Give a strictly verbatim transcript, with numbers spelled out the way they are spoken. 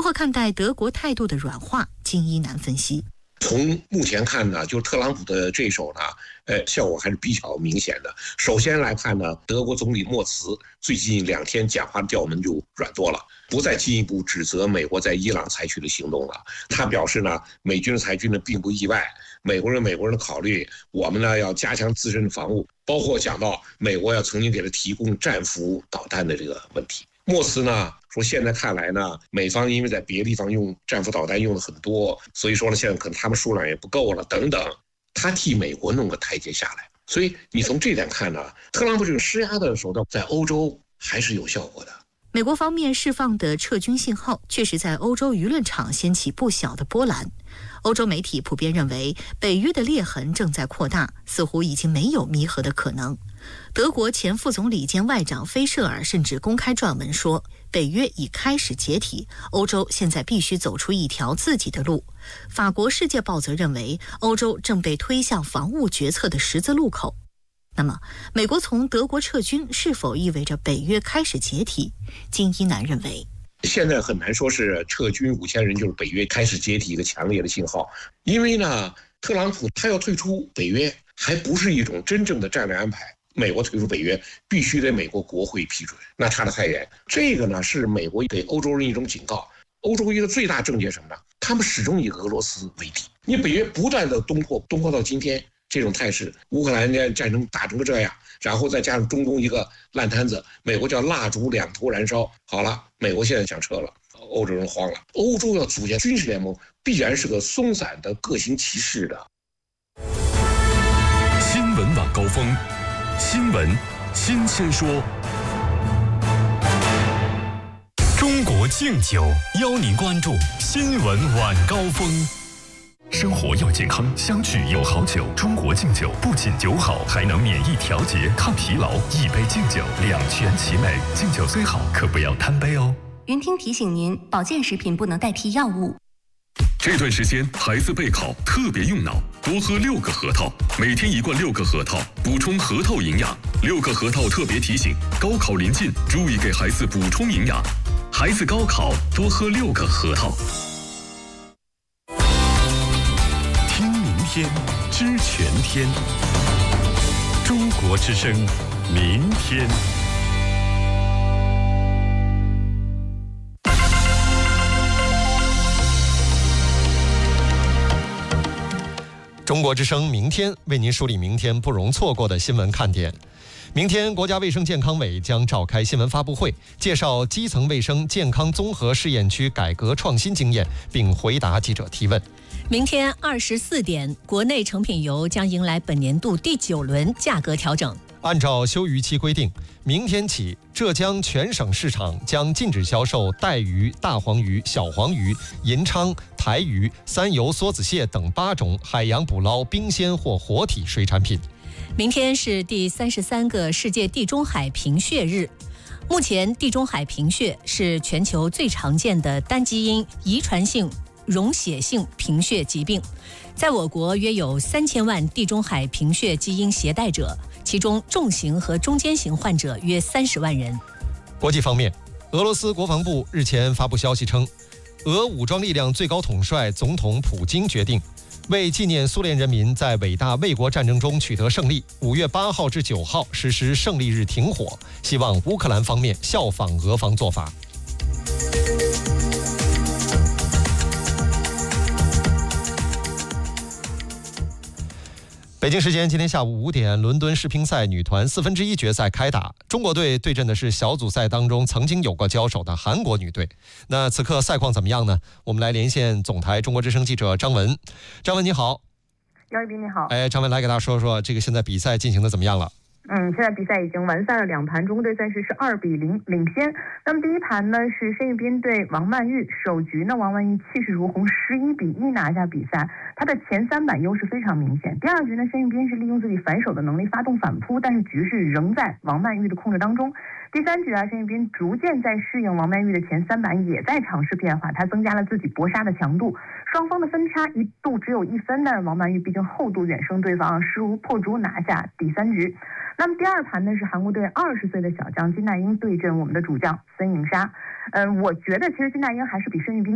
何看待德国态度的软化？金一南分析。 从目前看呢，就特朗普的这一手呢，呃，效果还是比较明显的。首先来看呢，德国总理默茨最近两天讲话的调门就软多了，不再进一步指责美国在伊朗采取的行动了。他表示呢，美军的裁军呢并不意外，美国人美国人的考虑，我们呢要加强自身的防务，包括讲到美国要曾经给他提供战斧导弹的这个问题。默茨呢说，现在看来呢，美方因为在别的地方用战斧导弹用的很多，所以说呢，现在可能他们数量也不够了，等等。他替美国弄个台阶下来，所以你从这点看呢，特朗普这个施压的手段在欧洲还是有效果的。 美国方面释放的撤军信号，确实在欧洲舆论场掀起不小的波澜。欧洲媒体普遍认为，北约的裂痕正在扩大，似乎已经没有弥合的可能。德国前副总理兼外长菲舍尔甚至公开撰文说，北约已开始解体，欧洲现在必须走出一条自己的路。法国《世界报》则认为，欧洲正被推向防务决策的十字路口。那么，美国从德国撤军是否意味着北约开始解体？金一南认为， 现在很难说是撤军五千人就是北约开始解体一个强烈的信号，因为呢，特朗普他要退出北约，还不是一种真正的战略安排。美国退出北约必须得美国国会批准，那差得太远。这个呢是美国给欧洲人一种警告。欧洲一个最大症结什么呢？他们始终以俄罗斯为敌。你北约不断的东扩，东扩到今天这种态势，乌克兰战争打成个这样，然后再加上中东一个烂摊子，美国叫蜡烛两头燃烧。好了，美国现在想撤了，欧洲人慌了。欧洲要组建军事联盟，必然是个松散的、各行其事的。 新闻晚高峰。新闻新鲜说，中国敬酒邀您关注新闻晚高峰。生活要健康，相聚有好酒。中国敬酒不仅酒好，还能免疫调节、抗疲劳。一杯敬酒，两全其美。敬酒虽好，可不要贪杯哦。 云听提醒您，保健食品不能代替药物。 这段时间孩子备考特别用脑，多喝六个核桃，每天一罐六个核桃，补充核桃营养。六个核桃特别提醒，高考临近，注意给孩子补充营养。孩子高考多喝六个核桃。听明天，知全天。中国之声，明天。 中国之声明天为您梳理明天不容错过的新闻看点。明天国家卫生健康委将召开新闻发布会，介绍基层卫生健康综合试验区改革创新经验，并回答记者提问。 明天二十四点，国内成品油将迎来本年度第九轮价格调整。 按照休渔期规定，明天起，浙江全省市场将禁止销售带鱼、大黄鱼、小黄鱼、银鲳、台鱼、三油梭子蟹等八种海洋捕捞冰鲜或活体水产品。 明天是第三十三个世界地中海贫血日。目前，地中海贫血是全球最常见的单基因遗传性溶血性贫血疾病。在我国，约有三千万地中海贫血基因携带者，其中重型和中间型患者约三十万人。 国际方面，俄罗斯国防部日前发布消息称，俄武装力量最高统帅总统普京决定，为纪念苏联人民在伟大卫国战争中取得胜利，五月八号至九号实施胜利日停火，希望乌克兰方面效仿俄方做法。北京时间今天下午五点，伦敦世乒赛女团四分之一决赛开打，中国队对阵的是小组赛当中曾经有过交手的韩国女队。那此刻赛况怎么样呢？我们来连线总台中国之声记者张文。张文你好。 姚一斌你好。 哎，张文来给大家说说这个现在比赛进行的怎么样了？ 嗯，现在比赛已经完赛了，两盘中国队赛事是二比零领先。那么第一盘呢是申玉斌对王曼玉，首局呢王曼玉气势如虹，十一比一拿下比赛，他的前三板优势非常明显。第二局呢申玉斌是利用自己反手的能力发动反扑，但是局势仍在王曼玉的控制当中。第三局啊，申玉斌逐渐在适应王曼玉的前三板，也在尝试变化，他增加了自己搏杀的强度，双方的分差一度只有一分，但是王曼玉毕竟厚度远胜对方，势如破竹拿下第三局。那么第二盘呢是韩国队二十岁的小将金大英对阵我们的主将孙颖莎。嗯、呃，我觉得其实金大英还是比申玉斌